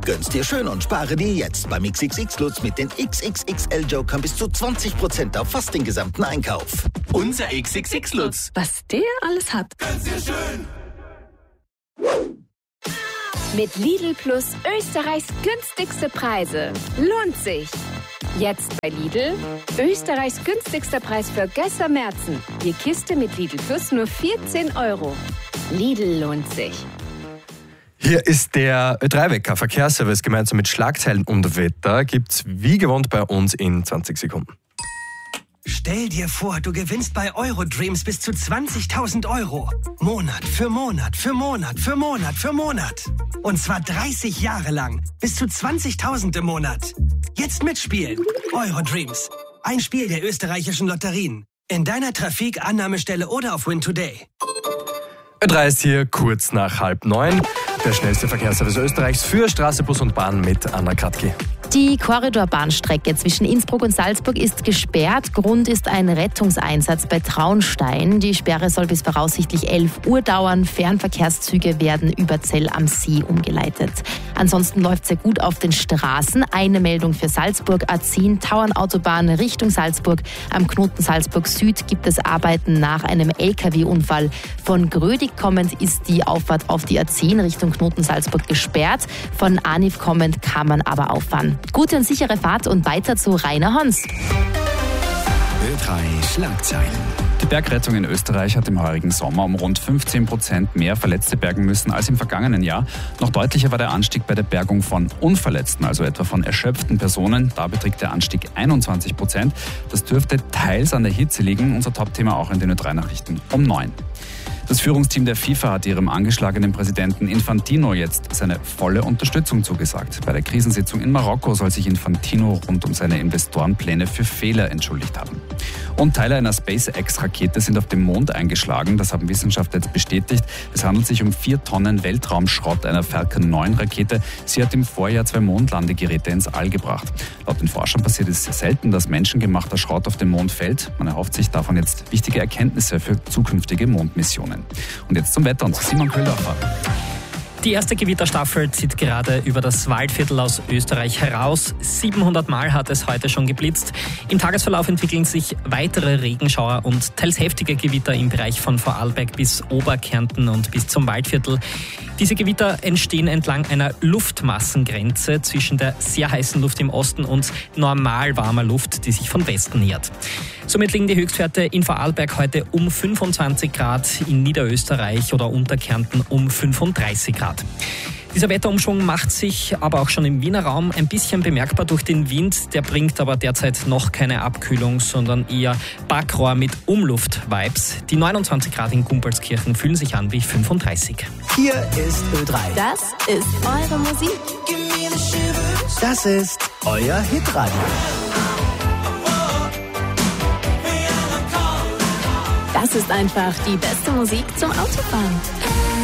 Gönn's dir schön und spare dir jetzt beim XXX Lutz mit den XXXL-Jokern bis zu 20% auf fast den gesamten Einkauf. Unser XXX Lutz. Was der alles hat. Gönn's dir schön. Mit Lidl Plus Österreichs günstigste Preise. Lohnt sich. Jetzt bei Lidl. Österreichs günstigster Preis für Gösser Märzen. Die Kiste mit Lidl Plus nur 14 €. Lidl lohnt sich. Hier ist der Ö3-Wecker Verkehrsservice. Gemeinsam mit Schlagzeilen und Wetter gibt's wie gewohnt bei uns in 20 Sekunden. Stell dir vor, du gewinnst bei Eurodreams bis zu 20.000 €. Monat für Monat für Monat für Monat für Monat. Und zwar 30 Jahre lang. Bis zu 20.000 im Monat. Jetzt mitspielen. Eurodreams. Ein Spiel der österreichischen Lotterien. In deiner Trafik, Annahmestelle oder auf Win Today. Ö3 ist hier kurz nach 8:30. Der schnellste Verkehrsservice Österreichs für Straße, Bus und Bahn mit Anna Kratky. Die Korridorbahnstrecke zwischen Innsbruck und Salzburg ist gesperrt. Grund ist ein Rettungseinsatz bei Traunstein. Die Sperre soll bis voraussichtlich 11 Uhr dauern. Fernverkehrszüge werden über Zell am See umgeleitet. Ansonsten läuft es sehr gut auf den Straßen. Eine Meldung für Salzburg, A10, Tauernautobahn Richtung Salzburg. Am Knoten Salzburg Süd gibt es Arbeiten nach einem LKW-Unfall. Von Grödig kommend ist die Auffahrt auf die A10 Richtung Knoten Salzburg gesperrt. Von Aniv kommend kann man aber auffahren. Gute und sichere Fahrt und weiter zu Rainer Hans. Ö3 Schlagzeilen. Die Bergrettung in Österreich hat im heurigen Sommer um rund 15% mehr Verletzte bergen müssen als im vergangenen Jahr. Noch deutlicher war der Anstieg bei der Bergung von Unverletzten, also etwa von erschöpften Personen. Da beträgt der Anstieg 21%. Das dürfte teils an der Hitze liegen. Unser Topthema auch in den Ö3-Nachrichten um 9. Das Führungsteam der FIFA hat ihrem angeschlagenen Präsidenten Infantino jetzt seine volle Unterstützung zugesagt. Bei der Krisensitzung in Marokko soll sich Infantino rund um seine Investorenpläne für Fehler entschuldigt haben. Und Teile einer SpaceX-Rakete sind auf dem Mond eingeschlagen. Das haben Wissenschaftler jetzt bestätigt. Es handelt sich um 4 Tonnen Weltraumschrott einer Falcon 9-Rakete. Sie hat im Vorjahr 2 Mondlandegeräte ins All gebracht. Laut den Forschern passiert es sehr selten, dass menschengemachter Schrott auf den Mond fällt. Man erhofft sich davon jetzt wichtige Erkenntnisse für zukünftige Mondmissionen. Und jetzt zum Wetter und zu Simon Köhldorfer. Die erste Gewitterstaffel zieht gerade über das Waldviertel aus Österreich heraus. 700 Mal hat es heute schon geblitzt. Im Tagesverlauf entwickeln sich weitere Regenschauer und teils heftige Gewitter im Bereich von Vorarlberg bis Oberkärnten und bis zum Waldviertel. Diese Gewitter entstehen entlang einer Luftmassengrenze zwischen der sehr heißen Luft im Osten und normal warmer Luft, die sich von Westen nähert. Somit liegen die Höchstwerte in Vorarlberg heute um 25 Grad, in Niederösterreich oder Unterkärnten um 35 Grad. Dieser Wetterumschwung macht sich aber auch schon im Wiener Raum ein bisschen bemerkbar durch den Wind. Der bringt aber derzeit noch keine Abkühlung, sondern eher Backrohr mit Umluft-Vibes. Die 29 Grad in Gumpolskirchen fühlen sich an wie 35. Hier ist Ö3. Das ist eure Musik. Das ist euer Hitradio. Das ist einfach die beste Musik zum Autofahren.